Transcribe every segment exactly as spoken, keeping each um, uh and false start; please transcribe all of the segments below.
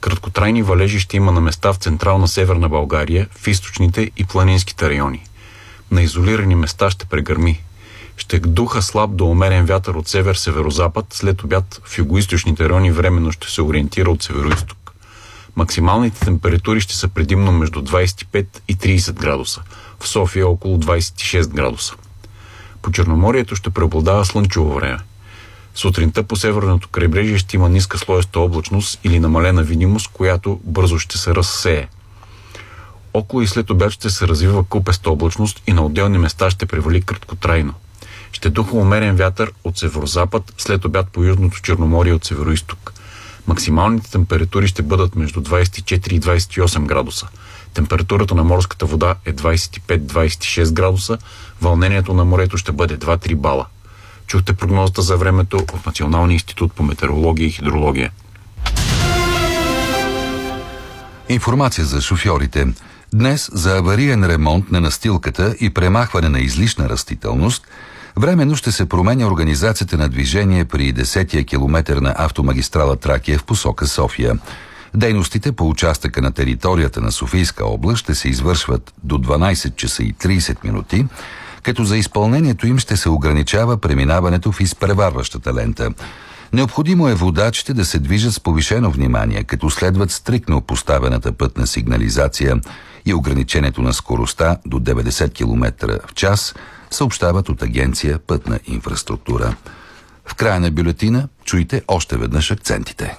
Краткотрайни валежи ще има на места в централна Северна България, в източните и планинските райони. На изолирани места ще прегърми. Ще духа слаб до умерен вятър от север-северозапад, след обяд в югоизточните райони временно ще се ориентира от североизток. Максималните температури ще са предимно между двадесет и пет и тридесет градуса. В София около двадесет и шест градуса. По Черноморието ще преобладава слънчево време. Сутринта по северното крайбрежие ще има ниска слоеста облачност или намалена видимост, която бързо ще се разсее. Около и след обяд ще се развива купеста облачност и на отделни места ще превали краткотрайно. Ще духа умерен вятър от северозапад, след обяд по Южното Черноморие от североизток. Максималните температури ще бъдат между двадесет и четири и двадесет и осем градуса. Температурата на морската вода е двадесет и пет до двадесет и шест градуса, вълнението на морето ще бъде два до три бала. Чухте прогнозата за времето от Националния институт по метеорология и хидрология. Информация за шофьорите. Днес за авариен ремонт на настилката и премахване на излишна растителност временно ще се променя организацията на движение при десетия километър на автомагистрала Тракия в посока София. Дейностите по участъка на територията на Софийска област ще се извършват до дванадесет часа и тридесет минути, като за изпълнението им ще се ограничава преминаването в изпреварващата лента. Необходимо е водачите да се движат с повишено внимание, като следват стриктно поставената пътна сигнализация и ограничението на скоростта до деветдесет километра в час, съобщават от агенция Пътна инфраструктура. В края на бюлетина чуйте още веднъж акцентите.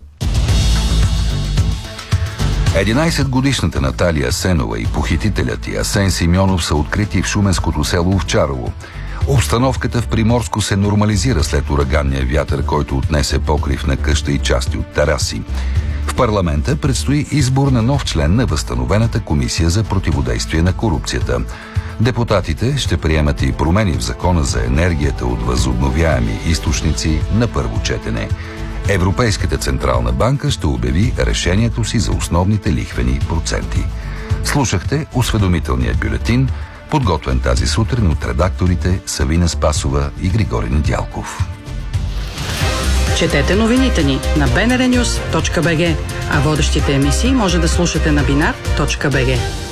единадесетгодишната Наталия Асенова и похитителят й Асен Симеонов са открити в шуменското село Овчарово. Обстановката в Приморско се нормализира след ураганния вятър, който отнесе покрив на къща и части от тераси. В парламента предстои избор на нов член на възстановената комисия за противодействие на корупцията. Депутатите ще приемат и промени в закона за енергията от възобновяеми източници на първо четене. Европейската централна банка ще обяви решението си за основните лихвени проценти. Слушахте осведомителния бюлетин, подготвен тази сутрин от редакторите Савина Спасова и Григорий Недялков. Четете новините ни на би ен ар нюс точка би джи, а водещите емисии може да слушате на бинар точка би джи.